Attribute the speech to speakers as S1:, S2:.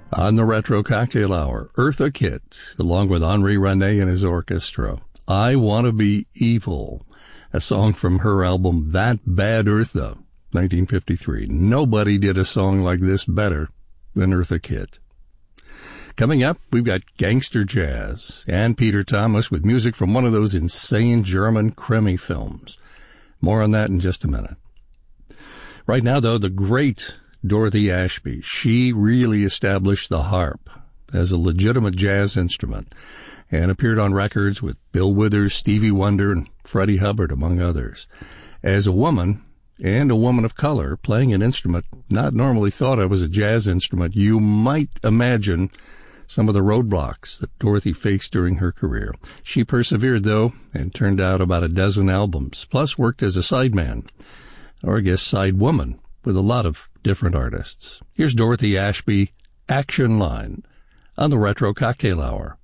S1: On the Retro Cocktail Hour, Eartha Kitt, along with Henri René and his orchestra. I Want to Be Evil, a song from her album That Bad Eartha, 1953. Nobody did a song like this better than Eartha Kitt. Coming up, we've got gangster jazz and Peter Thomas with music from one of those insane German Krimi films. More on that in just a minute. Right now, though, the great Dorothy Ashby. She really established the harp as a legitimate jazz instrument and appeared on records with Bill Withers, Stevie Wonder, and Freddie Hubbard, among others. As a woman, and a woman of color, playing an instrument not normally thought of as a jazz instrument, you might imagine some of the roadblocks that Dorothy faced during her career. She persevered, though, and turned out about a dozen albums, plus worked as a sideman, or I guess side woman, with a lot of different artists. Here's Dorothy Ashby, Action Line, on the Retro Cocktail Hour.